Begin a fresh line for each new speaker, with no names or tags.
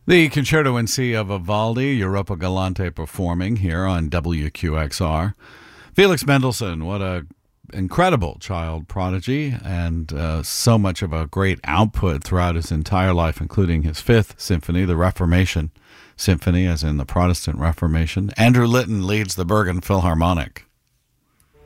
The Concerto in C of Vivaldi, Europa Galante performing here on WQXR. Felix Mendelssohn, what a incredible child prodigy, and so much of a great output throughout his entire life, including his Fifth Symphony, the Reformation Symphony, as in the Protestant Reformation. Andrew Litton leads the Bergen Philharmonic.